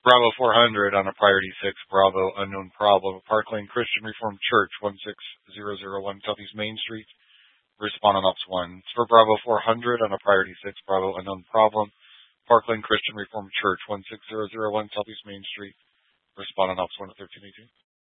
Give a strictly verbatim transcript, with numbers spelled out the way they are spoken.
Bravo four hundred on a priority six, Bravo unknown problem. Park Lane Christian Reformed Church, one six zero zero one Southeast Main Street. Respond on ops one. It's for Bravo four hundred on a priority six, Bravo unknown problem. Park Lane Christian Reformed Church, one six zero zero one Southeast Main Street. Respond on ops one at thirteen eighteen.